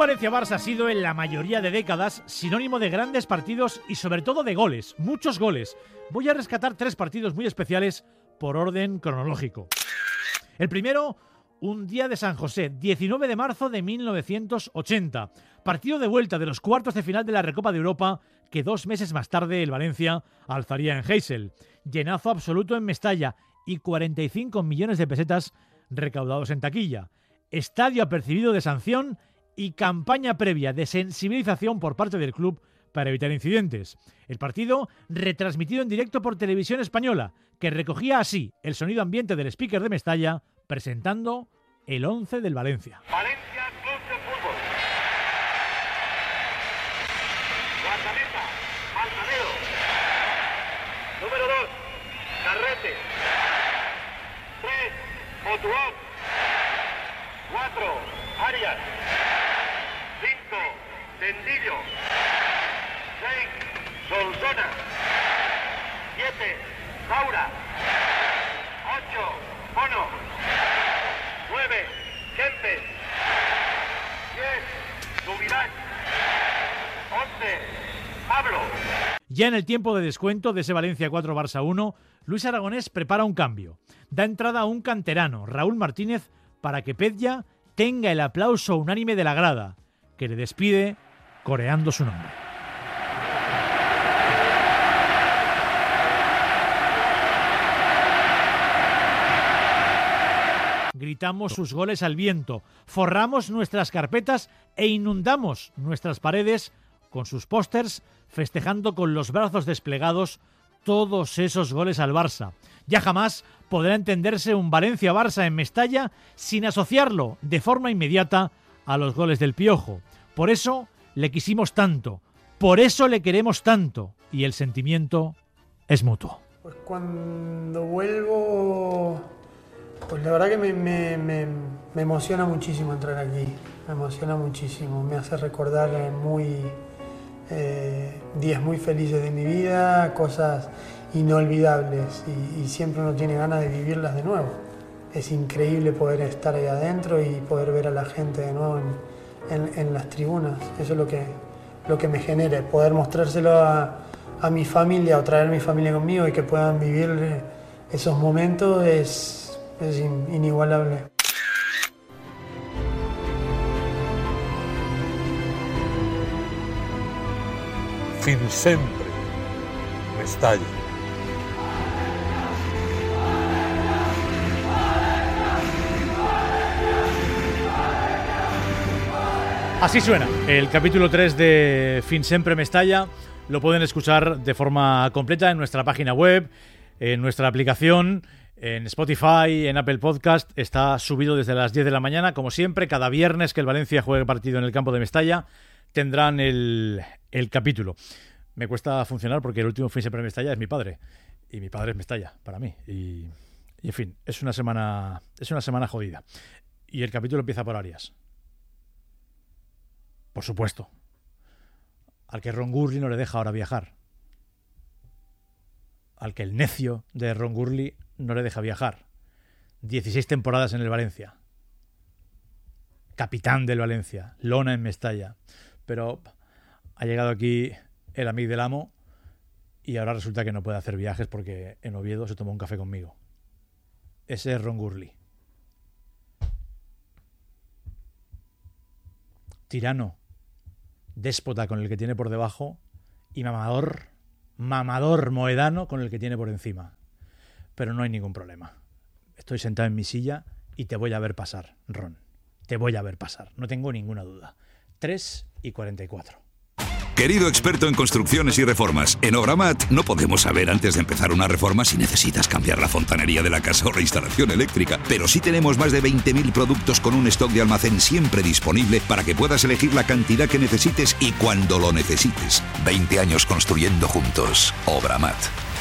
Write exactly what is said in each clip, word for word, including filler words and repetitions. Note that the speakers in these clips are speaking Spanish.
Valencia-Barça ha sido en la mayoría de décadas sinónimo de grandes partidos y sobre todo de goles, muchos goles. Voy a rescatar tres partidos muy especiales por orden cronológico. El primero, un día de San José, diecinueve de marzo de mil novecientos ochenta. Partido de vuelta de los cuartos de final de la Recopa de Europa que dos meses más tarde el Valencia alzaría en Heysel. Llenazo absoluto en Mestalla y cuarenta y cinco millones de pesetas recaudados en taquilla. Estadio apercibido de sanción y campaña previa de sensibilización por parte del club para evitar incidentes. El partido retransmitido en directo por Televisión Española, que recogía así el sonido ambiente del speaker de Mestalla presentando el once del Valencia. Valencia Club de Fútbol. Guardameta, Manzanero. Número dos, Carrete. tres, Motuón. cuatro, Arias. cinco, Tendillo. seis, Solsona. siete, Zaura. ocho, Bono. nueve, Kempes. diez, Subirán. once, Pablo. Ya en el tiempo de descuento de ese Valencia cuatro Barça uno, Luis Aragonés prepara un cambio. Da entrada a un canterano, Raúl Martínez, para que Pedja tenga el aplauso unánime de la grada, que le despide coreando su nombre. Gritamos sus goles al viento, forramos nuestras carpetas e inundamos nuestras paredes con sus pósters, festejando con los brazos desplegados todos esos goles al Barça. Ya jamás podrá entenderse un Valencia-Barça en Mestalla sin asociarlo de forma inmediata a los goles del Piojo. Por eso le quisimos tanto, por eso le queremos tanto, y el sentimiento es mutuo. Pues cuando vuelvo, pues la verdad que me, me, me, me emociona muchísimo entrar aquí, me emociona muchísimo, me hace recordar muy eh, días muy felices de mi vida, cosas inolvidables y, y siempre uno tiene ganas de vivirlas de nuevo. Es increíble poder estar ahí adentro y poder ver a la gente de nuevo en, en, en las tribunas. Eso es lo que, lo que me genera, poder mostrárselo a, a mi familia o traer a mi familia conmigo y que puedan vivir esos momentos es, es in, inigualable. Fin sempre, Mestalla. Así suena el capítulo tres de Fin sempre Mestalla. Lo pueden escuchar de forma completa en nuestra página web, en nuestra aplicación, en Spotify, en Apple Podcast. Está subido desde las diez de la mañana. Como siempre, cada viernes que el Valencia juegue partido en el campo de Mestalla, tendrán el, el capítulo. Me cuesta funcionar porque el último Fin sempre Mestalla es mi padre. Y mi padre es Mestalla, para mí. Y, y en fin, es una semana, es una semana jodida. Y el capítulo empieza por Arias. Por supuesto. Al que Ron Gurley no le deja ahora viajar. Al que el necio de Ron Gurley no le deja viajar. dieciséis temporadas en el Valencia. Capitán del Valencia. Lona en Mestalla. Pero ha llegado aquí el amigo del amo y ahora resulta que no puede hacer viajes porque en Oviedo se tomó un café conmigo. Ese es Ron Gurley. Tirano. Déspota con el que tiene por debajo y mamador, mamador moedano con el que tiene por encima. Pero no hay ningún problema. Estoy sentado en mi silla y te voy a ver pasar, Ron. Te voy a ver pasar, no tengo ninguna duda. tres y cuarenta y cuatro. Querido experto en construcciones y reformas, en Obramat no podemos saber antes de empezar una reforma si necesitas cambiar la fontanería de la casa o la instalación eléctrica, pero sí tenemos más de veinte mil productos con un stock de almacén siempre disponible para que puedas elegir la cantidad que necesites y cuando lo necesites. veinte años construyendo juntos. Obramat.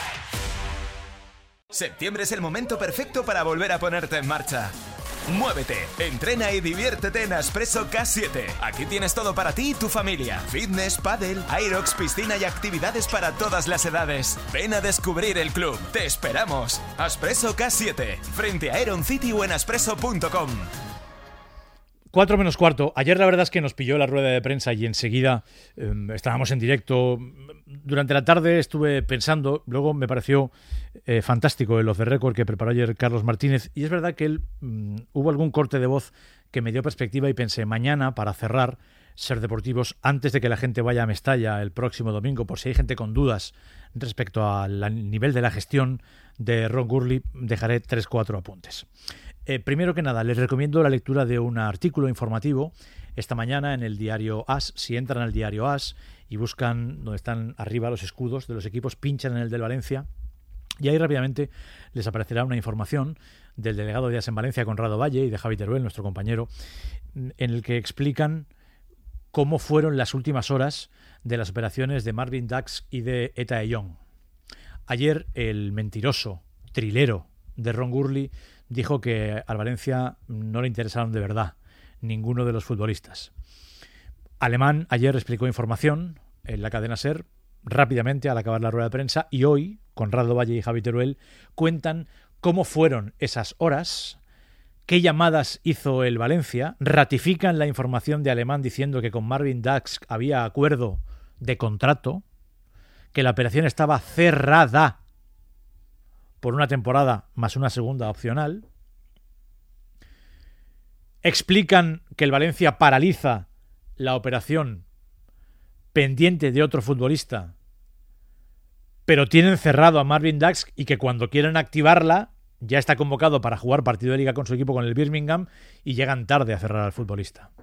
Septiembre es el momento perfecto para volver a ponerte en marcha. Muévete, entrena y diviértete en Aspresso K siete. Aquí tienes todo para ti y tu familia. Fitness, pádel, aerox, piscina y actividades para todas las edades. Ven a descubrir el club. ¡Te esperamos! Aspresso K siete, frente a Aeron City o en aspresso punto com. Cuatro menos cuarto. Ayer la verdad es que nos pilló la rueda de prensa y enseguida eh, estábamos en directo. Durante la tarde estuve pensando, luego me pareció eh, fantástico el off the record que preparó ayer Carlos Martínez, y es verdad que él mm, hubo algún corte de voz que me dio perspectiva y pensé, mañana, para cerrar Ser Deportivos, antes de que la gente vaya a Mestalla el próximo domingo, por si hay gente con dudas respecto al nivel de la gestión de Ron Gurley, dejaré tres cuatro apuntes. Eh, primero que nada, les recomiendo la lectura de un artículo informativo esta mañana en el diario AS. Si entran al diario AS y buscan donde están arriba los escudos de los equipos, pinchan en el del Valencia y ahí rápidamente les aparecerá una información del delegado de AS en Valencia, Conrado Valle, y de Javi Teruel, nuestro compañero, en el que explican cómo fueron las últimas horas de las operaciones de Marvin Dax y de Eta Eyong. Ayer el mentiroso trilero de Ron Gurley dijo que al Valencia no le interesaron de verdad ninguno de los futbolistas. Alemán ayer explicó información en la cadena SER rápidamente al acabar la rueda de prensa, y hoy Conrado Valle y Javi Teruel cuentan cómo fueron esas horas, qué llamadas hizo el Valencia, ratifican la información de Alemán diciendo que con Marvin Dax había acuerdo de contrato, que la operación estaba cerrada por una temporada más una segunda opcional. Explican que el Valencia paraliza la operación pendiente de otro futbolista, pero tienen cerrado a Marvin Dax y que cuando quieren activarla ya está convocado para jugar partido de liga con su equipo, con el Birmingham, y llegan tarde a cerrar al futbolista.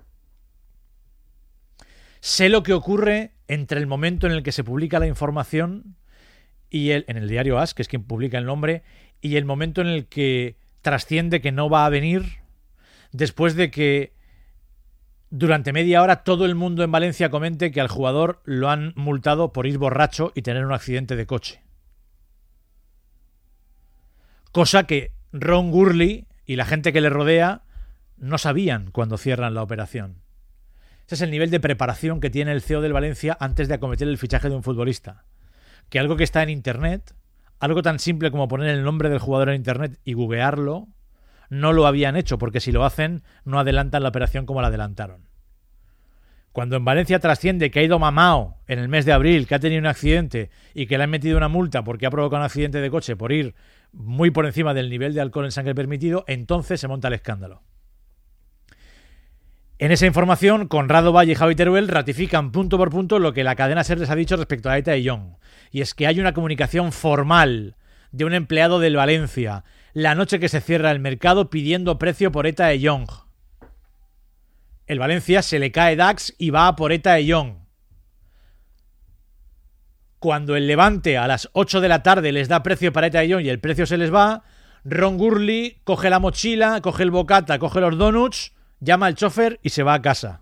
Sé lo que ocurre entre el momento en el que se publica la información y el, en el diario AS, que es quien publica el nombre, y el momento en el que trasciende que no va a venir, después de que durante media hora todo el mundo en Valencia comente que al jugador lo han multado por ir borracho y tener un accidente de coche. Cosa que Ron Gurley y la gente que le rodea no sabían cuando cierran la operación. Ese es el nivel de preparación que tiene el C E O del Valencia antes de acometer el fichaje de un futbolista. Que algo que está en Internet, algo tan simple como poner el nombre del jugador en Internet y googlearlo, no lo habían hecho, porque si lo hacen no adelantan la operación como la adelantaron. Cuando en Valencia trasciende que ha ido mamao en el mes de abril, que ha tenido un accidente y que le han metido una multa porque ha provocado un accidente de coche por ir muy por encima del nivel de alcohol en sangre permitido, entonces se monta el escándalo. En esa información, Conrado Valle y Javi Teruel ratifican punto por punto lo que la cadena SER les ha dicho respecto a Eta Eyong, y es que hay una comunicación formal de un empleado del Valencia la noche que se cierra el mercado pidiendo precio por Eta Eyong. El Valencia se le cae Dax y va a por Eta Eyong. Cuando el Levante a las ocho de la tarde les da precio para Eta Eyong y el precio se les va, Ron Gurley coge la mochila, coge el bocata, coge los donuts, llama al chofer y se va a casa.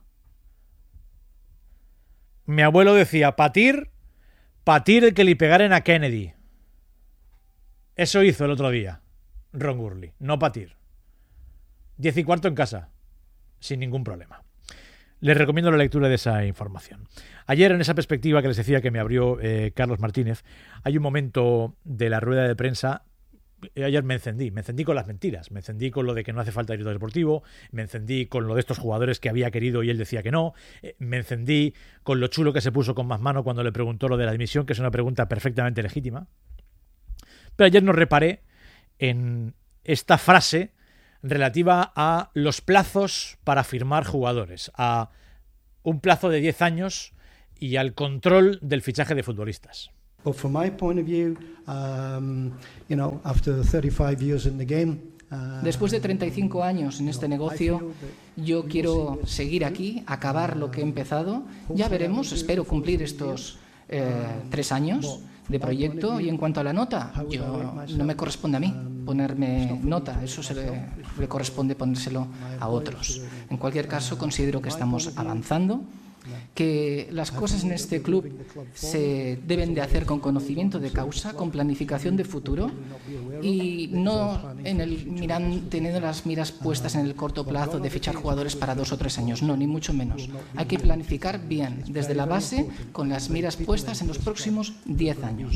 Mi abuelo decía, patir, patir el que le pegaren a Kennedy. Eso hizo el otro día Ron Gurley, no patir. Diez y cuarto en casa, sin ningún problema. Les recomiendo la lectura de esa información. Ayer, en esa perspectiva que les decía que me abrió eh, Carlos Martínez, hay un momento de la rueda de prensa. Ayer me encendí, me encendí con las mentiras, me encendí con lo de que no hace falta director deportivo, me encendí con lo de estos jugadores que había querido y él decía que no, me encendí con lo chulo que se puso con McMahon cuando le preguntó lo de la dimisión, que es una pregunta perfectamente legítima. Pero ayer no reparé en esta frase relativa a los plazos para firmar jugadores, a un plazo de diez años y al control del fichaje de futbolistas. But from my point of view, um, you know, after thirty-five years in the game, uh, después de treinta y cinco años en este negocio, yo quiero seguir aquí, acabar lo que he empezado. Ya veremos, espero cumplir estos eh, tres años de proyecto. Y en cuanto a la nota, yo no me corresponde a mí ponerme nota, eso se le, le corresponde ponérselo a otros. En cualquier caso, considero que estamos avanzando, que las cosas en este club se deben de hacer con conocimiento de causa, con planificación de futuro y no en el miran, teniendo las miras puestas en el corto plazo de fichar jugadores para dos o tres años, no, ni mucho menos. Hay que planificar bien, desde la base, con las miras puestas en los próximos diez años.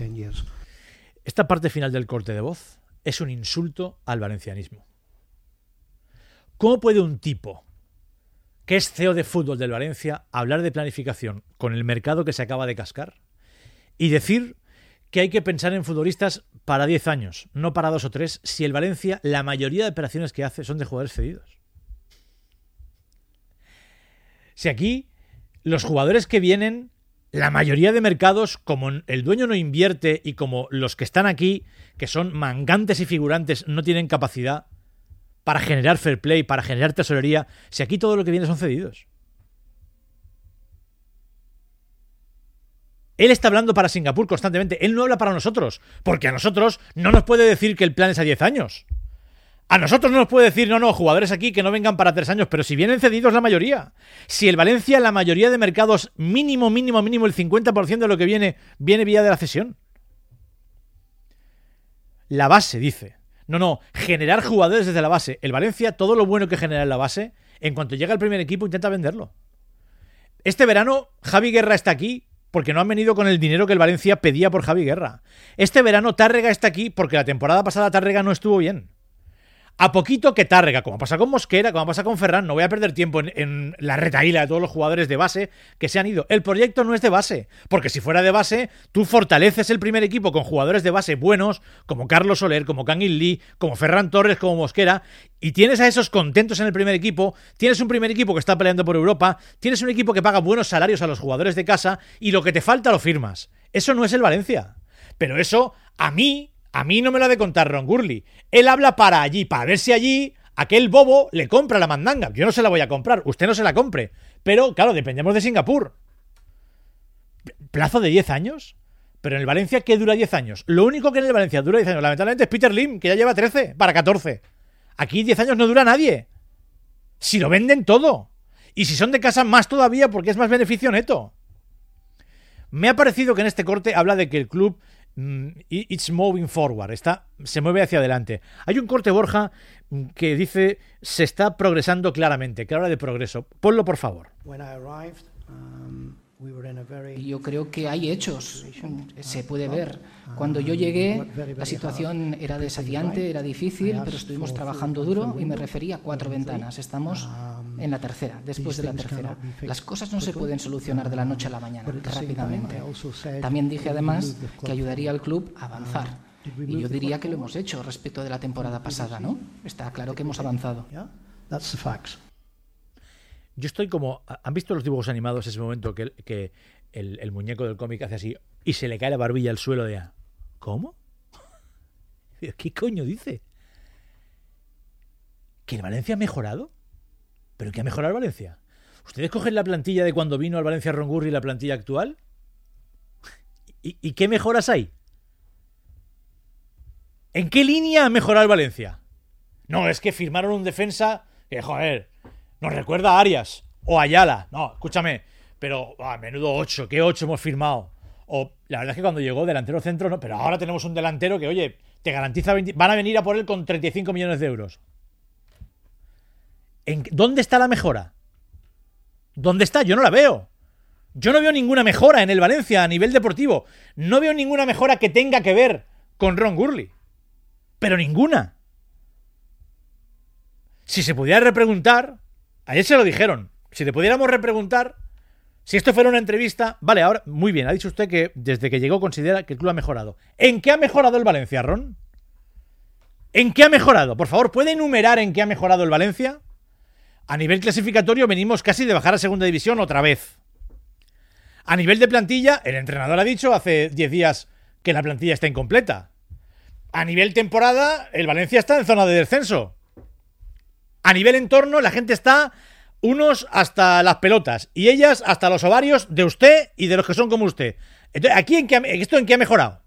Esta parte final del corte de voz es un insulto al valencianismo. ¿Cómo puede un tipo que es C E O de fútbol del Valencia hablar de planificación con el mercado que se acaba de cascar y decir que hay que pensar en futbolistas para diez años, no para dos o tres, si el Valencia, la mayoría de operaciones que hace son de jugadores cedidos? Si aquí los jugadores que vienen, la mayoría de mercados, como el dueño no invierte y como los que están aquí, que son mangantes y figurantes, no tienen capacidad para generar fair play, para generar tesorería, si aquí todo lo que viene son cedidos. Él está hablando para Singapur constantemente. Él no habla para nosotros, porque a nosotros no nos puede decir que el plan es a diez años. A nosotros no nos puede decir, no, no, jugadores aquí que no vengan para tres años, pero si vienen cedidos la mayoría. Si el Valencia, la mayoría de mercados, mínimo, mínimo, mínimo, el cincuenta por ciento de lo que viene, viene vía de la cesión. La base, dice. No, no, generar jugadores desde la base. El Valencia, todo lo bueno que genera en la base, en cuanto llega al primer equipo, intenta venderlo. Este verano, Javi Guerra está aquí porque no han venido con el dinero que el Valencia pedía por Javi Guerra. Este verano, Tárrega está aquí porque la temporada pasada Tárrega no estuvo bien. A poquito que Tárrega, como pasa con Mosquera, como pasa con Ferran, no voy a perder tiempo en, en la retahíla de todos los jugadores de base que se han ido. El proyecto no es de base, porque si fuera de base, tú fortaleces el primer equipo con jugadores de base buenos, como Carlos Soler, como Kangin Lee, como Ferran Torres, como Mosquera, y tienes a esos contentos en el primer equipo, tienes un primer equipo que está peleando por Europa, tienes un equipo que paga buenos salarios a los jugadores de casa, y lo que te falta lo firmas. Eso no es el Valencia. Pero eso, a mí... A mí no me lo ha de contar Ron Gurley. Él habla para allí, para ver si allí aquel bobo le compra la mandanga. Yo no se la voy a comprar, usted no se la compre. Pero, claro, dependemos de Singapur. ¿Plazo de diez años? Pero en el Valencia, ¿qué dura diez años? Lo único que en el Valencia dura diez años, lamentablemente, es Peter Lim, que ya lleva trece para catorce. Aquí diez años no dura nadie. Si lo venden todo. Y si son de casa, más todavía, porque es más beneficio neto. Me ha parecido que en este corte habla de que el club... It's moving forward, está, se mueve hacia adelante. Hay un corte, Borja, que dice se está progresando claramente, que habla de progreso. Ponlo, por favor. Yo creo que hay hechos, se puede ver. Cuando yo llegué, la situación era desafiante, era difícil, pero estuvimos trabajando duro y me refería a cuatro ventanas. Estamos en la tercera, después de la tercera. Las cosas no se pueden solucionar de la noche a la mañana, rápidamente. También dije, además, que ayudaría al club a avanzar. Y yo diría que lo hemos hecho respecto de la temporada pasada, ¿no? Está claro que hemos avanzado. Yo estoy como... ¿Han visto los dibujos animados ese momento que, que el, el muñeco del cómic hace así y se le cae la barbilla al suelo de... ¿Cómo? ¿Qué coño dice? ¿Que el Valencia ha mejorado? ¿Pero qué ha mejorado el Valencia? ¿Ustedes cogen la plantilla de cuando vino al Valencia Ron Gurley y la plantilla actual? ¿Y, ¿Y qué mejoras hay? ¿En qué línea ha mejorado el Valencia? No, es que firmaron un defensa que, joder... Nos recuerda a Arias o a Ayala. No, escúchame, pero a menudo ocho, ¿qué ocho hemos firmado? O la verdad es que cuando llegó delantero centro, no, pero ahora tenemos un delantero que, oye, te garantiza veinte, van a venir a por él con treinta y cinco millones de euros. ¿En, ¿Dónde está la mejora? ¿Dónde está? Yo no la veo. Yo no veo ninguna mejora en el Valencia a nivel deportivo. No veo ninguna mejora que tenga que ver con Ron Gurley. Pero ninguna. Si se pudiera repreguntar... Ayer se lo dijeron. Si le pudiéramos repreguntar, si esto fuera una entrevista... Vale, ahora, muy bien, ha dicho usted que desde que llegó considera que el club ha mejorado. ¿En qué ha mejorado el Valencia, Ron? ¿En qué ha mejorado? Por favor, ¿puede enumerar en qué ha mejorado el Valencia? A nivel clasificatorio venimos casi de bajar a segunda división otra vez. A nivel de plantilla, el entrenador ha dicho hace diez días que la plantilla está incompleta. A nivel temporada, el Valencia está en zona de descenso. A nivel entorno, la gente está unos hasta las pelotas y ellas hasta los ovarios de usted y de los que son como usted. Entonces, ¿aquí en qué ha, esto en qué ha mejorado?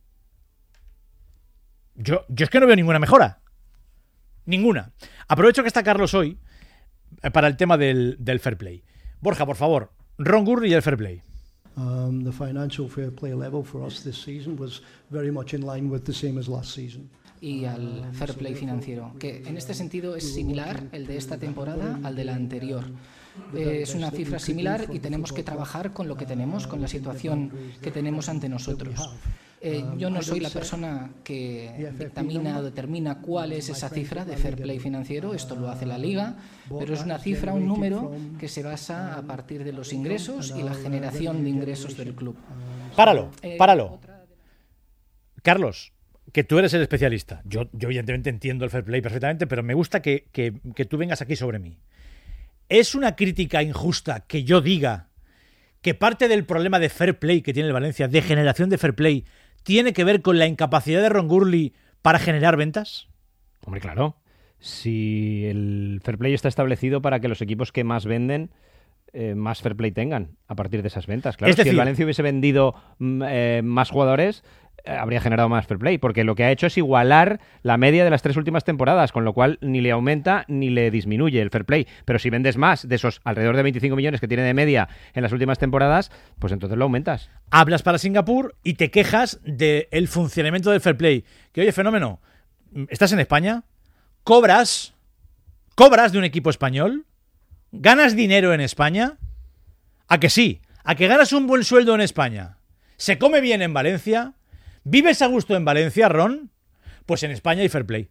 Yo, yo es que no veo ninguna mejora. Ninguna. Aprovecho que está Carlos hoy para el tema del, del fair play. Borja, por favor, Ron Gurley y el fair play. Um, the financial fair play level for us this season was very much in line with the same as last season. Y al fair play financiero, que en este sentido es similar el de esta temporada al de la anterior. Eh, es una cifra similar y tenemos que trabajar con lo que tenemos, con la situación que tenemos ante nosotros. Eh, yo no soy la persona que dictamina o determina cuál es esa cifra de fair play financiero, esto lo hace la Liga, pero es una cifra, un número que se basa a partir de los ingresos y la generación de ingresos del club. Páralo, páralo. Carlos, que tú eres el especialista. Yo, yo evidentemente entiendo el fair play perfectamente, pero me gusta que, que, que tú vengas aquí sobre mí. ¿Es una crítica injusta que yo diga que parte del problema de fair play que tiene el Valencia, de generación de fair play, tiene que ver con la incapacidad de Ron Gurley para generar ventas? Hombre, claro. Si el fair play está establecido para que los equipos que más venden eh, más fair play tengan a partir de esas ventas. Claro, es decir, si el Valencia hubiese vendido eh, más jugadores, eh, habría generado más fair play, porque lo que ha hecho es igualar la media de las tres últimas temporadas, con lo cual ni le aumenta ni le disminuye el fair play. Pero si vendes más de esos alrededor de veinticinco millones que tiene de media en las últimas temporadas, pues entonces lo aumentas. Hablas para Singapur y te quejas del funcionamiento del fair play. Que oye, fenómeno, estás en España, cobras, cobras de un equipo español, ganas dinero en España, ¿a que sí? ¿A que ganas un buen sueldo en España? ¿Se come bien en Valencia? ¿Vives a gusto en Valencia, Ron? Pues en España hay fair play.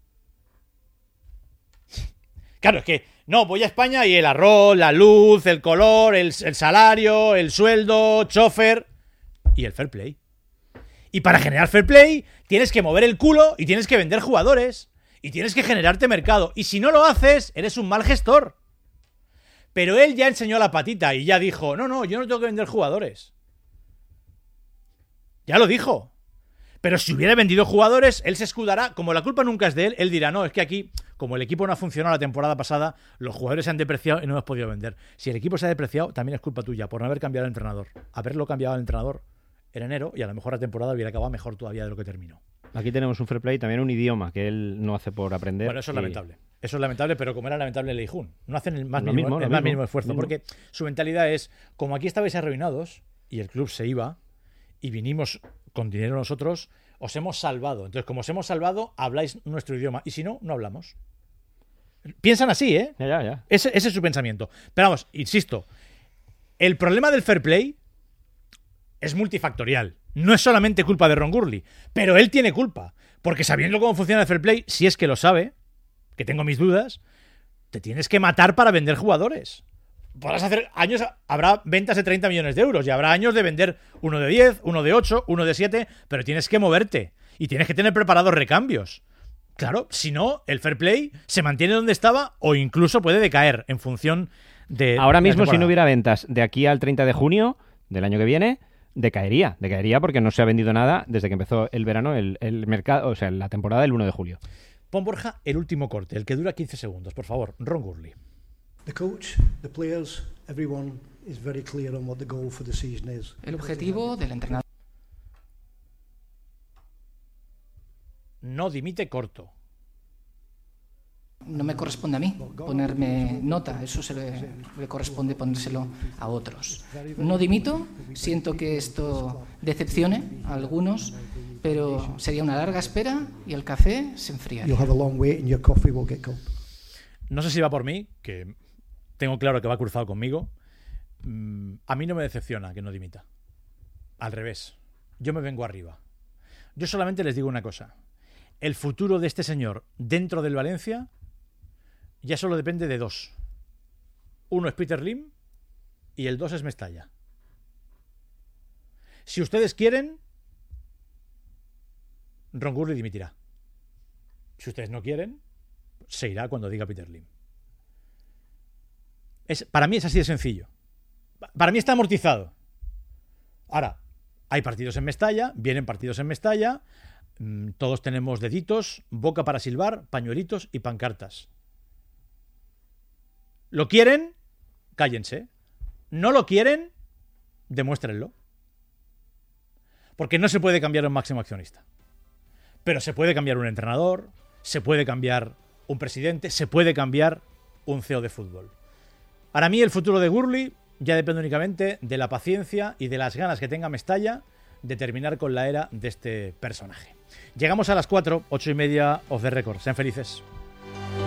Claro, es que no, voy a España y el arroz, la luz, el color, el, el salario, el sueldo, chofer y el fair play. Y para generar fair play tienes que mover el culo y tienes que vender jugadores y tienes que generarte mercado. Y si no lo haces, eres un mal gestor. Pero él ya enseñó la patita y ya dijo, no, no, yo no tengo que vender jugadores. Ya lo dijo. Pero si hubiera vendido jugadores, él se escudará. Como la culpa nunca es de él, él dirá, no, es que aquí, como el equipo no ha funcionado la temporada pasada, los jugadores se han depreciado y no hemos podido vender. Si el equipo se ha depreciado, también es culpa tuya por no haber cambiado al entrenador. Haberlo cambiado al entrenador en enero y a lo mejor la temporada hubiera acabado mejor todavía de lo que terminó. Aquí tenemos un fair play, también un idioma que él no hace por aprender. Bueno, eso es y... lamentable. Eso es lamentable, pero como era lamentable Leijun. No hacen el más, lo mínimo, mismo, el lo más mismo, mínimo esfuerzo. mismo. Porque su mentalidad es, como aquí estabais arruinados y el club se iba y vinimos con dinero nosotros, os hemos salvado. Entonces, como os hemos salvado, habláis nuestro idioma. Y si no, no hablamos. Piensan así, ¿eh? Ya, ya, ya. Ese, ese es su pensamiento. Pero vamos, insisto, el problema del fair play es multifactorial. No es solamente culpa de Ron Gurley, pero él tiene culpa. Porque sabiendo cómo funciona el fair play, si es que lo sabe, que tengo mis dudas, te tienes que matar para vender jugadores. Podrás hacer años, habrá ventas de treinta millones de euros y habrá años de vender uno de diez, uno de ocho, uno de siete, pero tienes que moverte y tienes que tener preparados recambios. Claro, si no, el fair play se mantiene donde estaba o incluso puede decaer en función de... Ahora mismo, de si no hubiera ventas de aquí al treinta de junio del año que viene, decaería, decaería porque no se ha vendido nada desde que empezó el verano, el, el mercado, o sea, la temporada del uno de julio. Pon, Borja, el último corte, el que dura quince segundos, por favor. Ron Gurley. The coach, the players, everyone is very clear on what the goal for the season is. El objetivo del entrenador. No dimite corto. No me corresponde a mí ponerme nota, eso se le, le corresponde ponérselo a otros. No dimito, siento que esto decepcione a algunos, pero sería una larga espera y el café se enfriaría. You'll have a long wait and your coffee will get cold. No sé si va por mí, que tengo claro que va cruzado conmigo. A mí no me decepciona que no dimita. Al revés, yo me vengo arriba. Yo solamente les digo una cosa. El futuro de este señor dentro del Valencia ya solo depende de dos. Uno es Peter Lim y el dos es Mestalla. Si ustedes quieren, Ron Gurley dimitirá. Si ustedes no quieren, se irá cuando diga Peter Lim. Es, para mí es así de sencillo. Para mí está amortizado. Ahora, hay partidos en Mestalla, vienen partidos en Mestalla, mmm, todos tenemos deditos, boca para silbar, pañuelitos y pancartas. ¿Lo quieren? Cállense. ¿No lo quieren? Demuéstrenlo. Porque no se puede cambiar un máximo accionista. Pero se puede cambiar un entrenador, se puede cambiar un presidente, se puede cambiar un C E O de fútbol. Para mí el futuro de Gurley ya depende únicamente de la paciencia y de las ganas que tenga Mestalla de terminar con la era de este personaje. Llegamos a las cuatro, ocho y media off the record. Sean felices.